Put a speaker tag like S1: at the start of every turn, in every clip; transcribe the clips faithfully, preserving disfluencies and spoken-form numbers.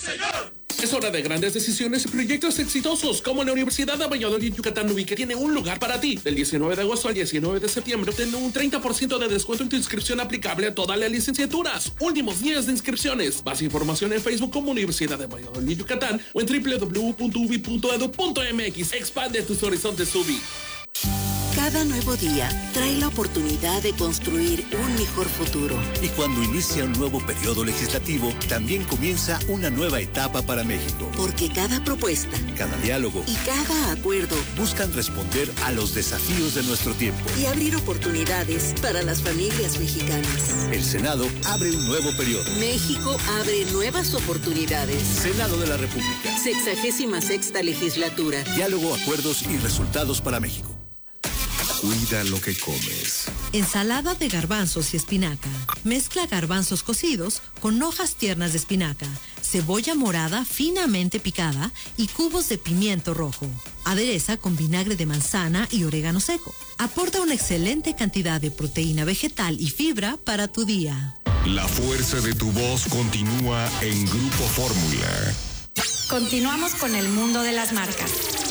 S1: Es hora de grandes decisiones y proyectos exitosos, como la Universidad de Valladolid Yucatán U B I, que tiene un lugar para ti. Del diecinueve de agosto al diecinueve de septiembre, obtén un treinta por ciento de descuento en tu inscripción aplicable a todas las licenciaturas. Últimos días de inscripciones. Más información en Facebook como Universidad de Valladolid Yucatán o en doble u doble u doble u punto u b i punto edu punto m x. Expande tus horizontes U B I.
S2: Cada nuevo día trae la oportunidad de construir un mejor futuro.
S3: Y cuando inicia un nuevo periodo legislativo, también comienza una nueva etapa para México.
S2: Porque cada propuesta,
S3: cada diálogo
S2: y cada acuerdo
S3: buscan responder a los desafíos de nuestro tiempo
S2: y abrir oportunidades para las familias mexicanas.
S3: El Senado abre un nuevo periodo.
S2: México abre nuevas oportunidades.
S3: Senado de la República.
S2: Sexagésima sexta legislatura.
S3: Diálogo, acuerdos y resultados para México.
S4: Cuida lo que comes.
S5: Ensalada de garbanzos y espinaca. Mezcla garbanzos cocidos con hojas tiernas de espinaca, cebolla morada finamente picada y cubos de pimiento rojo. Adereza con vinagre de manzana y orégano seco. Aporta una excelente cantidad de proteína vegetal y fibra para tu día.
S4: La fuerza de tu voz continúa en Grupo Fórmula.
S6: Continuamos con el mundo de las marcas.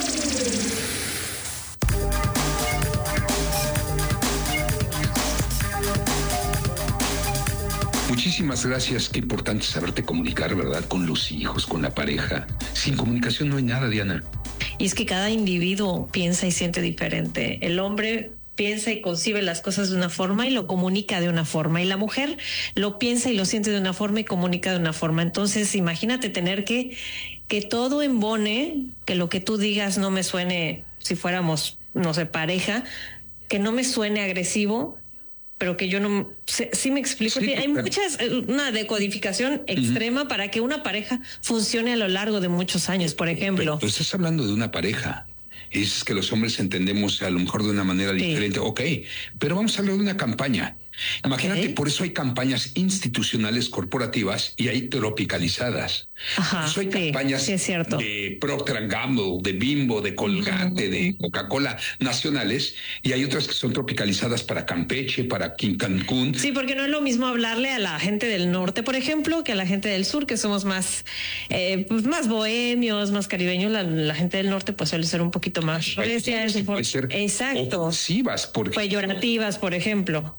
S7: Muchísimas gracias. Qué importante saberte comunicar, ¿verdad? Con los hijos, con la pareja. Sin comunicación no hay nada, Diana.
S8: Y es que cada individuo piensa y siente diferente. El hombre piensa y concibe las cosas de una forma y lo comunica de una forma. Y la mujer lo piensa y lo siente de una forma y comunica de una forma. Entonces, imagínate tener que, que todo embone, que lo que tú digas no me suene, si fuéramos, no sé, pareja, que no me suene agresivo, pero que yo no... Sí me explico. Sí, hay pero... muchas... Una decodificación extrema uh-huh. para que una pareja funcione a lo largo de muchos años, por ejemplo.
S7: Pero, pero estás hablando de una pareja. Es que los hombres entendemos a lo mejor de una manera diferente. Sí. Ok, pero vamos a hablar de una campaña. Imagínate, okay. Por eso hay campañas institucionales corporativas y hay tropicalizadas.
S8: Ajá,
S7: por eso hay
S8: sí,
S7: campañas
S8: sí es cierto.
S7: de Procter and Gamble, de Bimbo, de Colgate, uh-huh. de Coca-Cola nacionales, y hay otras que son tropicalizadas para Campeche, para Cancún.
S8: Sí, porque no es lo mismo hablarle a la gente del norte, por ejemplo, que a la gente del sur, que somos más, eh, pues más bohemios, más caribeños. La, la gente del norte pues suele ser un poquito más recia,
S7: puede ser
S8: exacto,
S7: ofensivas, porque
S8: peyorativas, por ejemplo.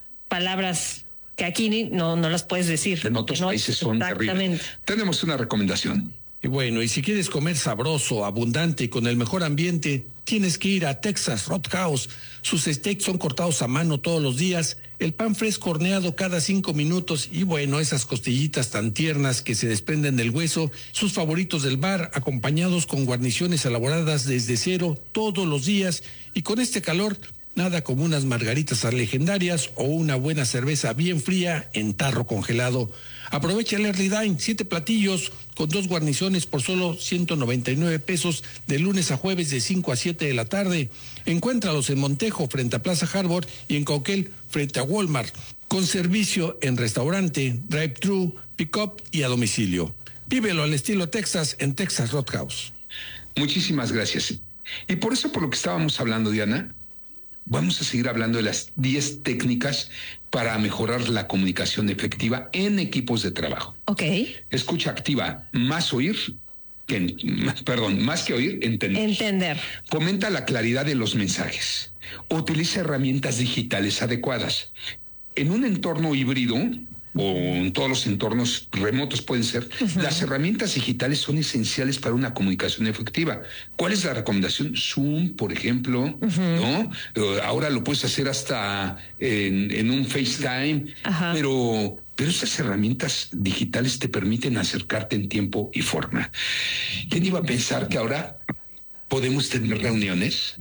S8: Palabras que aquí no, no las puedes decir.
S7: En otros no, países son terribles. Tenemos una recomendación.
S9: Y bueno, y si quieres comer sabroso, abundante y con el mejor ambiente, tienes que ir a Texas Roadhouse. Sus steaks son cortados a mano todos los días, el pan fresco horneado cada cinco minutos y bueno, esas costillitas tan tiernas que se desprenden del hueso, sus favoritos del bar, acompañados con guarniciones elaboradas desde cero todos los días. Y con este calor, nada como unas margaritas legendarias o una buena cerveza bien fría en tarro congelado. Aprovecha el Early Dine, siete platillos con dos guarniciones por solo ciento noventa y nueve pesos de lunes a jueves de cinco a siete de la tarde. Encuéntralos en Montejo frente a Plaza Harbor y en Cauquel frente a Walmart. Con servicio en restaurante, drive-thru, pick-up y a domicilio. Vívelo al estilo Texas en Texas Roadhouse.
S7: Muchísimas gracias. Y por eso, por lo que estábamos hablando, Diana, vamos a seguir hablando de las diez técnicas para mejorar la comunicación efectiva en equipos de trabajo.
S8: Ok.
S7: Escucha activa, más oír que, perdón, más que oír, entender.
S8: Entender.
S7: Fomenta la claridad de los mensajes. Utiliza herramientas digitales adecuadas. En un entorno híbrido, o en todos los entornos remotos pueden ser, uh-huh. las herramientas digitales son esenciales para una comunicación efectiva. ¿Cuál es la recomendación? Zoom, por ejemplo, uh-huh. ¿no? Ahora lo puedes hacer hasta en, en un FaceTime, uh-huh. pero, pero estas herramientas digitales te permiten acercarte en tiempo y forma. ¿Quién iba a pensar que ahora podemos tener reuniones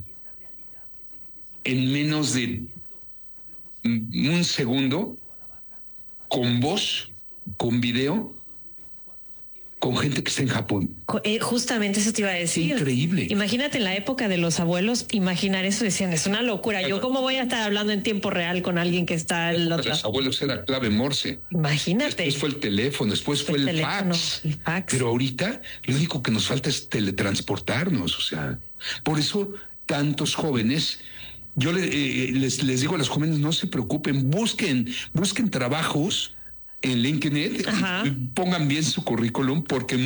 S7: en menos de un segundo, con voz, con video, con gente que está en Japón?
S8: Eh, justamente eso te iba a decir.
S7: Increíble.
S8: Imagínate en la época de los abuelos, imaginar eso, decían, es una locura. Yo cómo voy a estar hablando en tiempo real con alguien que está en la otra.
S7: Los abuelos era clave Morse.
S8: Imagínate.
S7: Después fue el teléfono, después fue el, el, teléfono, fax. el fax. Pero ahorita lo único que nos falta es teletransportarnos. O sea, por eso tantos jóvenes. Yo le, eh, les, les digo a los jóvenes, no se preocupen, busquen, busquen trabajos en LinkedIn, pongan bien su currículum, porque